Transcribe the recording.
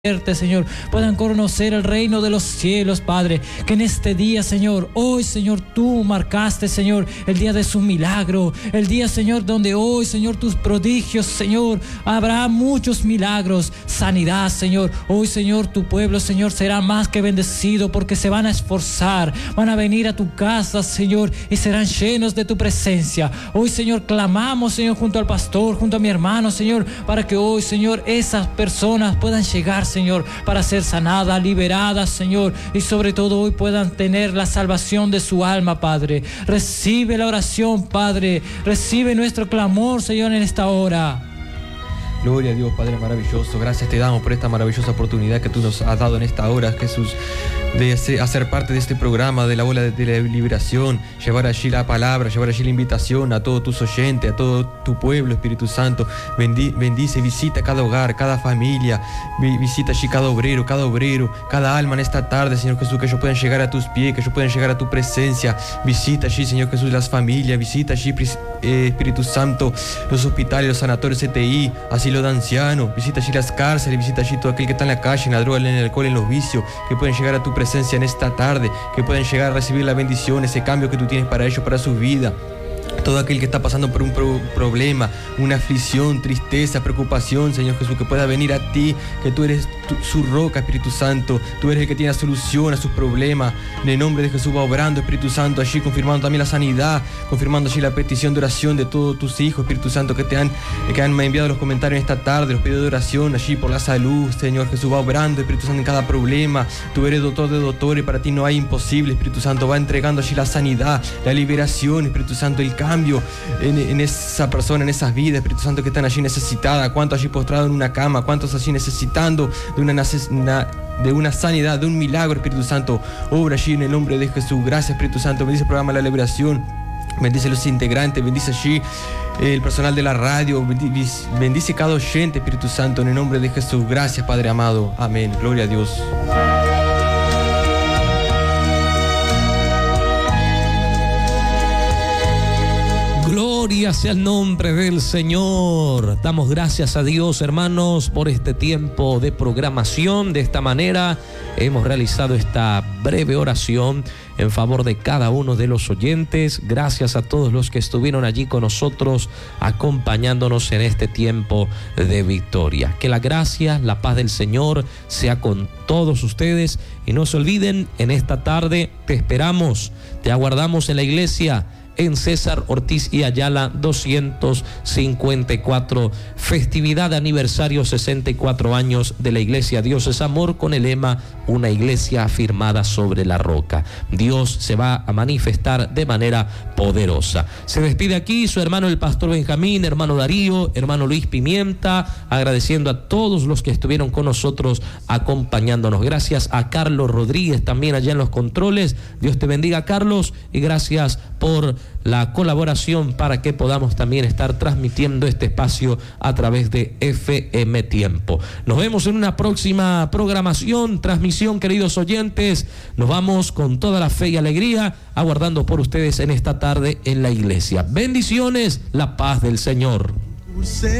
Señor, puedan conocer el reino de los cielos, Padre, que en este día, Señor, hoy, Señor, tú marcaste, Señor, el día de su milagro, el día, Señor, donde hoy, Señor, tus prodigios, Señor, habrá muchos milagros, sanidad, Señor, hoy, Señor, tu pueblo, Señor, será más que bendecido porque se van a esforzar, van a venir a tu casa, Señor, y serán llenos de tu presencia. Hoy, Señor, clamamos, Señor, junto al pastor, junto a mi hermano, Señor, para que hoy, Señor, esas personas puedan llegar, Señor, para ser sanadas, liberadas, Señor, y sobre todo hoy puedan tener la salvación de su alma, Padre. Recibe la oración, Padre, recibe nuestro clamor, Señor, en esta hora. Gloria a Dios, Padre maravilloso. Gracias te damos por esta maravillosa oportunidad que tú nos has dado en esta hora, Jesús, de hacer parte de este programa de la ola de la liberación, llevar allí la palabra, llevar allí la invitación a todos tus oyentes, a todo tu pueblo, Espíritu Santo. Bendice, visita cada hogar, cada familia, visita allí cada obrero, cada alma en esta tarde, Señor Jesús, que ellos puedan llegar a tus pies, que ellos puedan llegar a tu presencia. Visita allí, Señor Jesús, las familias, visita allí, Espíritu Santo, los hospitales, los sanatorios CTI, así de ancianos, visita allí las cárceles, visita allí todo aquel que está en la calle, en la droga, en el alcohol, en los vicios, que pueden llegar a tu presencia en esta tarde, que pueden llegar a recibir la bendición, ese cambio que tú tienes para ellos, para su vida. Todo aquel que está pasando por un problema, una aflicción, tristeza, preocupación, Señor Jesús, que pueda venir a ti, que tú eres su roca, Espíritu Santo. Tú eres el que tiene la solución a sus problemas. En el nombre de Jesús va obrando, Espíritu Santo, allí confirmando también la sanidad, confirmando allí la petición de oración de todos tus hijos, Espíritu Santo, que han enviado los comentarios en esta tarde, los pedidos de oración allí por la salud. Señor Jesús va obrando, Espíritu Santo, en cada problema. Tú eres doctor de doctores, para ti no hay imposible, Espíritu Santo. Va entregando allí la sanidad, la liberación, Espíritu Santo, el cambio en esa persona, en esas vidas, Espíritu Santo, que están allí necesitadas. Cuántos allí postrados en una cama, cuántos allí necesitando de una sanidad, de un milagro, Espíritu Santo. Obra allí en el nombre de Jesús. Gracias, Espíritu Santo. Bendice el programa de la liberación. Bendice a los integrantes, bendice allí el personal de la radio, bendice cada oyente, Espíritu Santo, en el nombre de Jesús. Gracias, Padre amado. Amén. Gloria a Dios. Gloria sea el nombre del Señor. Damos gracias a Dios, hermanos, por este tiempo de programación. De esta manera hemos realizado esta breve oración en favor de cada uno de los oyentes. Gracias a todos los que estuvieron allí con nosotros, acompañándonos en este tiempo de victoria. Que la gracia, la paz del Señor sea con todos ustedes. Y no se olviden, en esta tarde te esperamos, te aguardamos en la iglesia, en César Ortiz y Ayala 254, festividad de aniversario 64 años de la iglesia Dios es Amor, con el lema una iglesia afirmada sobre la roca. Dios se va a manifestar de manera poderosa. Se despide aquí su hermano el pastor Benjamín, hermano Darío, hermano Luis Pimienta, agradeciendo a todos los que estuvieron con nosotros acompañándonos. Gracias a Carlos Rodríguez también allá en los controles. Dios te bendiga, Carlos, y gracias por la colaboración para que podamos también estar transmitiendo este espacio a través de FM Tiempo. Nos vemos en una próxima programación, transmisión, queridos oyentes. Nos vamos con toda la fe y alegría, aguardando por ustedes en esta tarde en la iglesia. Bendiciones, la paz del Señor.